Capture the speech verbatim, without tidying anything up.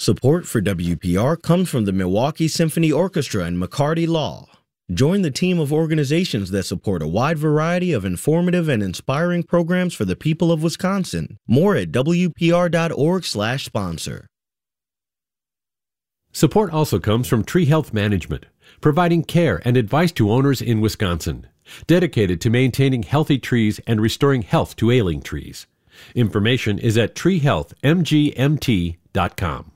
Support for W P R comes from the Milwaukee Symphony Orchestra and McCarty Law. Join the team of organizations that support a wide variety of informative and inspiring programs for the people of Wisconsin. More at W P R dot org slash sponsor. Support also comes from Tree Health Management, providing care and advice to owners in Wisconsin, dedicated to maintaining healthy trees and restoring health to ailing trees. Information is at tree health m g m t dot com.